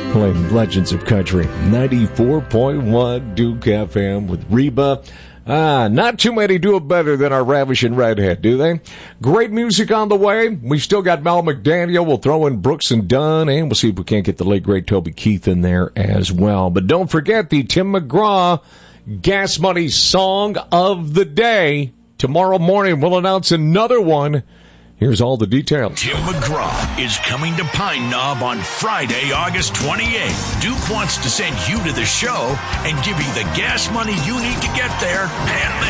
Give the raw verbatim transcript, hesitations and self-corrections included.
Playing Legends of Country, ninety-four point one Duke F M with Reba. Ah, not too many do it better than our Ravishing Redhead, do they? Great music on the way. We still got Mal McDaniel. We'll throw in Brooks and Dunn, and we'll see if we can't get the late, great Toby Keith in there as well. But don't forget the Tim McGraw Gas Money Song of the Day. Tomorrow morning, we'll announce another one. Here's all the details. Tim McGraw is coming to Pine Knob on Friday, August twenty-eighth. Duke wants to send you to the show and give you the gas money you need to get there and